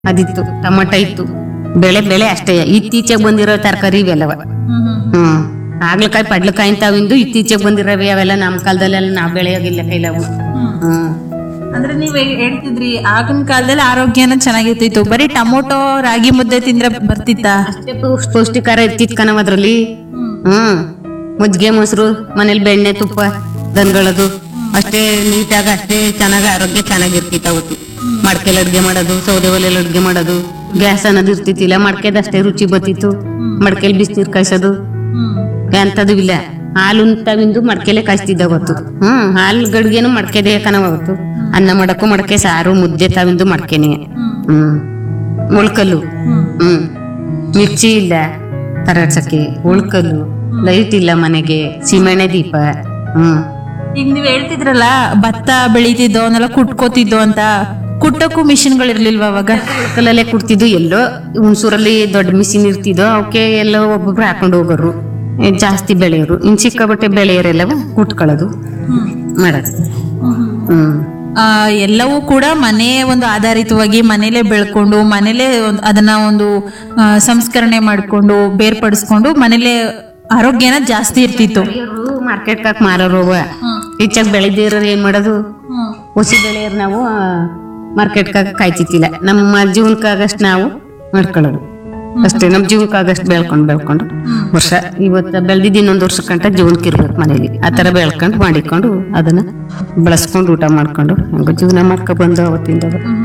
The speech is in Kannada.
ಅದಿತ್ತು, ಟೊಮಟ ಇತ್ತು, ಬೆಳೆ ಅಷ್ಟೇ. ಇತ್ತೀಚೆಗೆ ಬಂದಿರೋ ತರಕಾರಿ ಇವೆಲ್ಲವ. ಆಗ್ಲಕಾಯಿ ಪಡ್ಲಕಾಯಿ ಇಂತಾವಿಂದು ಇತ್ತೀಚೆಗೆ ಬಂದಿರವೆ ಅವೆಲ್ಲ ನಮ್ಮ ಕಾಲದಲ್ಲೆಲ್ಲ ನಾವ್ ಬೆಳೆಯೋಗಿಲ್ಲ ಕೈಲವು. ಅಂದ್ರೆ ನೀವ್ ಹೇಳ್ತಿದ್ರಿ ಆಗಿನ ಕಾಲದಲ್ಲಿ ಆರೋಗ್ಯನ ಚೆನ್ನಾಗಿರ್ತಿತ್ತು, ಬರೀ ಟೊಮೊಟೊ ರಾಗಿ ಮುದ್ದೆ ತಿಂದ್ರೆ ಬರ್ತಿತ್ತಾ? ಅಷ್ಟೇ ಪೌಷ್ಟಿಕಾರ ಇರ್ತಿತ್ ಕಣವ ಅದ್ರಲ್ಲಿ. ಮಜ್ಜಿಗೆ ಮೊಸರು ಮನೇಲಿ ಬೆಣ್ಣೆ ತುಪ್ಪ ದನಗಳದು ಅಷ್ಟೇ ನೀಟಾಗ ಅಷ್ಟೇ ಚೆನ್ನಾಗ ಆರೋಗ್ಯ ಚೆನ್ನಾಗಿರ್ತಿತ್ತು ಅವತ್ತು. ಮಡ್ಕೆಲ್ ಅಡ್ಗೆ ಮಾಡೋದು, ಸೌದೆ ಒಲೆಯಲ್ಲಿ ಅಡ್ಗೆ ಮಾಡೋದು, ಗ್ಯಾಸ್ ಅನ್ನೋದು ಇರ್ತಿತ್ತಿಲ್ಲ. ಮಡ್ಕೆದಷ್ಟೇ ರುಚಿ ಬತ್ತಿತ್ತು. ಮಡ್ಕೆಲ್ ಬಿಸಿನೀರ್ ಕಾಯಿಸೋದು ಎಂತದು ಇಲ್ಲ. ಹಾಲು ತಾವಿಂದು ಮಡ್ಕೆಲೆ ಕಾಯಿಸ್ತಿದ್ದ ಅವತ್ತು. ಹಾಲು ಗಡ್ಗೆನು ಮಡ್ಕೆದೆ ಕನವಾಗತ್ತು. ಅನ್ನ ಮಾಡಕ್ಕೂ ಮಡ್ಕೆ, ಸಾರು ಮುದ್ದೆ ತಾವಿಂದು ಮಡ್ಕೆನೆ. ಉಳ್ಕಲ್ಲು, ಮಿರ್ಚಿ ಇಲ್ಲ ತರಡ್ಸಕ್ಕೆ, ಉಳ್ಕಲ್ಲು, ಲೈಟ್ ಇಲ್ಲ ಮನೆಗೆ, ಸಿಮೆಣೆ ದೀಪ. ಈಗ ನೀವ್ ಹೇಳ್ತಿದ್ರಲ್ಲ ಭತ್ತ ಬೆಳೀತಿದ್ದೋ ಅವನ್ನೆಲ್ಲ ಕುಟ್ಕೋತಿದ್ದೋ ಅಂತ, ಕುಟ್ಟಕ್ಕೂ ಮಿಷಿನ್ಗಳಿರ್ಲಿಲ್ವ ಅವಾಗ? ಉಳ್ಕಲ್ಲಲ್ಲೇ ಕುಡ್ತಿದ್ದು. ಎಲ್ಲೋ ಹುಣಸೂರಲ್ಲಿ ದೊಡ್ಡ ಮಿಷಿನ್ ಇರ್ತಿದ್ದೋ, ಅವಕ್ಕೆ ಎಲ್ಲೋ ಒಬ್ಬೊಬ್ರು ಹಾಕೊಂಡು ಹೋಗೋರು. ಜಾಸ್ತಿ ಬೆಳೆಯೋರು, ಇನ್ ಸಿಕ್ಕಾಬಟ್ಟೆ ಬೆಳೆಯೋರೆಲ್ಲವ ಕುಟ್ಕೊಳ್ಳೋದು ಮಾಡೋದು. ಎಲ್ಲವೂ ಕೂಡ ಮನೆ ಒಂದು ಆಧಾರಿತವಾಗಿ ಮನೇಲೆ ಬೆಳ್ಕೊಂಡು ಮನೇಲೆ ಅದನ್ನ ಒಂದು ಸಂಸ್ಕರಣೆ ಮಾಡ್ಕೊಂಡು ಬೇರ್ಪಡಿಸ್ಕೊಂಡು ಮನೇಲೆ ಆರೋಗ್ಯನ ಜಾಸ್ತಿ ಇರ್ತಿತ್ತು. ಮಾರ್ಕೆಟ್ ಹಾಕಿ ಮಾರೋರು ಹೆಚ್ಚಾಗಿ ಬೆಳೆದಿರೋರು ಏನ್ ಮಾಡೋದು, ಹುಸಿ ಬೆಳೆಯೋರು ನಾವು ಮಾರ್ಕೆಟ್ ಕಾಯ್ತಿತ್ತಿಲ್ಲ. ನಮ್ಮ ಜೀವನಕ್ಕಾಗಷ್ಟು ನಾವು ಮಾಡ್ಕೊಳ್ಳೋದು ಅಷ್ಟೇ. ನಮ್ ಜೀವನಕ್ಕಾಗಷ್ಟು ಬೆಳ್ಕೊಂಡು ವರ್ಷ ಇವತ್ತ ಬೆಳ್ದಿದ್ದು ಇನ್ನೊಂದು ವರ್ಷ ಕಂಟ ಜೀವನಕ್ಕೆ ಇರ್ಬೇಕು ಮನೇಲಿ. ಆ ತರ ಬೆಳ್ಕೊಂಡು ಮಾಡಿಕೊಂಡು ಅದನ್ನ ಬಳಸ್ಕೊಂಡು ಊಟ ಮಾಡ್ಕೊಂಡು ಹಂಗ ಜೀವನ ಮಾಡ್ಕೊ ಬಂದು ಅವತ್ತಿಂದ.